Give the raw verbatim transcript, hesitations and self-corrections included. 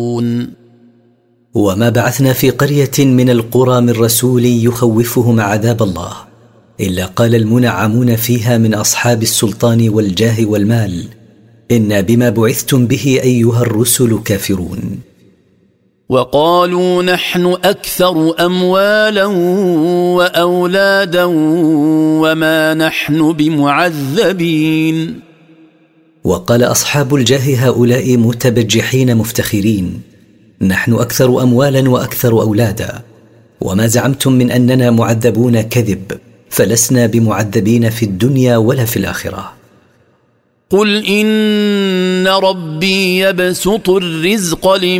وما بعثنا في قرية من القرى من رسول يخوفهم عذاب الله إلا قال المنعمون فيها من أصحاب السلطان والجاه والمال إنا بما بعثتم به أيها الرسل كافرون. وقالوا نحن أكثر أموالا وأولادا وما نحن بمعذبين. وقال أصحاب الجاه هؤلاء متبجحين مفتخرين نحن أكثر أموالا وأكثر أولادا وما زعمتم من أننا معذبون كذب فلسنا بمعذبين في الدنيا ولا في الآخرة. قل إن ربي يبسط الرزق لمن